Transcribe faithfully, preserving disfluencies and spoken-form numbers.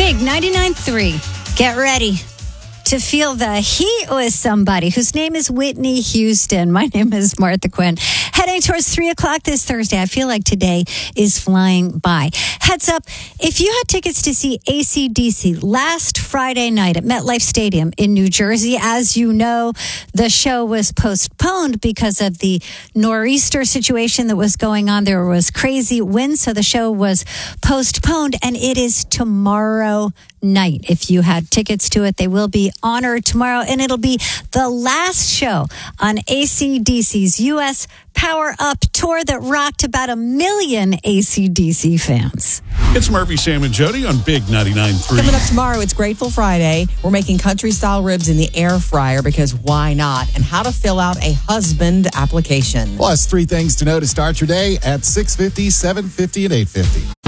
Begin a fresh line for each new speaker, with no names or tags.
Big ninety-nine point three. Get ready to feel the heat with somebody whose name is Whitney Houston. My name is Martha Quinn. Heading towards three o'clock this Thursday. I feel like today is flying by. Heads up, if you had tickets to see A C D C last Friday night at MetLife Stadium in New Jersey, as you know, the show was postponed because of the nor'easter situation that was going on. There was crazy winds, so the show was postponed, and it is tomorrow night. If you had tickets to it, they will be honored tomorrow, and it'll be the last show on A C D C's U S Power Up tour that rocked about a million A C D C fans.
It's Murphy, Sam, and Jody on Big ninety-nine point three.
Coming up tomorrow, it's Grateful Friday. We're making country-style ribs in the air fryer because why not? And how to fill out a husband application.
Plus, three things to know to start your day at six fifty, seven fifty, and eight fifty.